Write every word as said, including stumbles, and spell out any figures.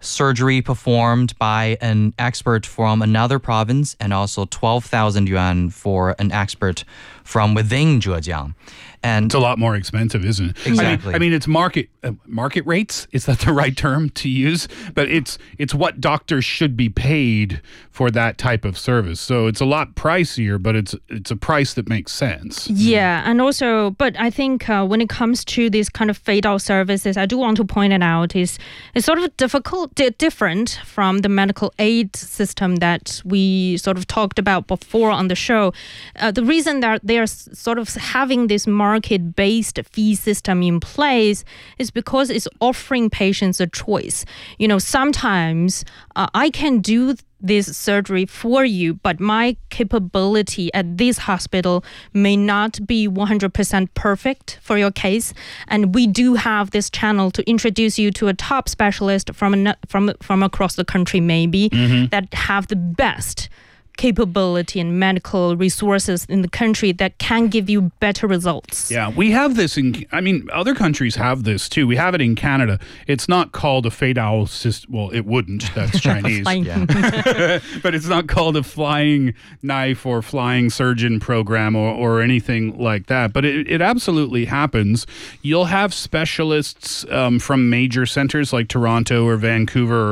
surgery performed by an expert from another province, and also twelve thousand yuan for an expert from within Zhejiang. And it's a lot more expensive, isn't it? Exactly. I mean, I mean it's market uh, market rates. Is that the right term to use? But it's it's what doctors should be paid for that type of service. So it's a lot pricier, but it's it's a price that makes sense. Yeah, and also, but I think uh, when it comes to these kind of fade-out services, I do want to point it out is it's sort of difficult, di- different from the medical aid system that we sort of talked about before on the show. Uh, the reason that they are s- sort of having this market-based fee system in place is because it's offering patients a choice. You know, sometimes uh, I can do this surgery for you, but my capability at this hospital may not be one hundred percent perfect for your case. And we do have this channel to introduce you to a top specialist from an, from from across the country, maybe, mm-hmm. that have the best capability and medical resources in the country that can give you better results. Yeah, we have this in, I mean, other countries have this too. We have it in Canada. It's not called a fade-out system. Well, it wouldn't. That's Chinese. But it's not called a flying knife or flying surgeon program or, or anything like that. But it, it absolutely happens. You'll have specialists um, from major centers like Toronto or Vancouver